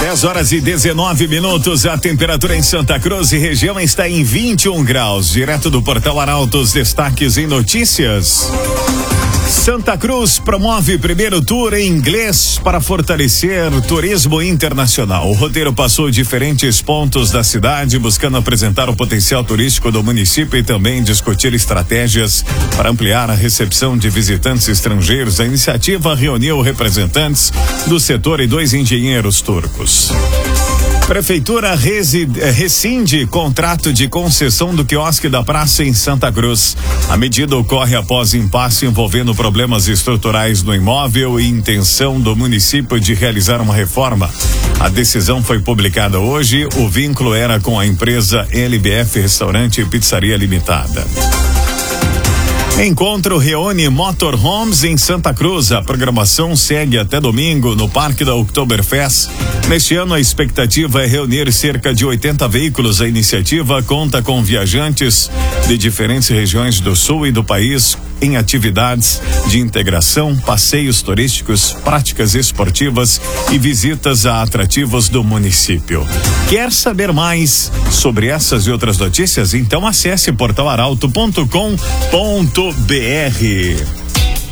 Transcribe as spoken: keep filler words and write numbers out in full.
dez horas e dezenove minutos, a temperatura em Santa Cruz e região está em vinte e um graus. Direto do Portal Arautos, destaques em notícias. Santa Cruz promove primeiro tour em inglês para fortalecer o turismo internacional. O roteiro passou diferentes pontos da cidade, buscando apresentar o potencial turístico do município e também discutir estratégias para ampliar a recepção de visitantes estrangeiros. A iniciativa reuniu representantes do setor e dois engenheiros turcos. Prefeitura rescinde contrato de concessão do quiosque da praça em Santa Cruz. A medida ocorre após impasse envolvendo problemas estruturais no imóvel e intenção do município de realizar uma reforma. A decisão foi publicada hoje. O vínculo era com a empresa L B F Restaurante e Pizzaria Limitada. Encontro reúne motorhomes em Santa Cruz. A programação segue até domingo no Parque da Oktoberfest. Neste ano, a expectativa é reunir cerca de oitenta veículos. A iniciativa conta com viajantes de diferentes regiões do sul e do país em atividades de integração, passeios turísticos, práticas esportivas e visitas a atrativos do município. Quer saber mais sobre essas e outras notícias? Então acesse portal arauto ponto com ponto br.